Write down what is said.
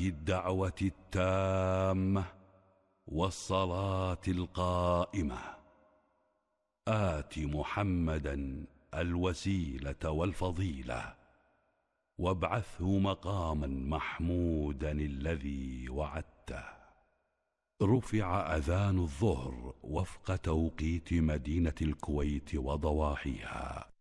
هذه الدعوة التامة والصلاة القائمة آت محمدا الوسيلة والفضيلة وابعثه مقاما محمودا الذي وعدته. رفع أذان الظهر وفق توقيت مدينة الكويت وضواحيها.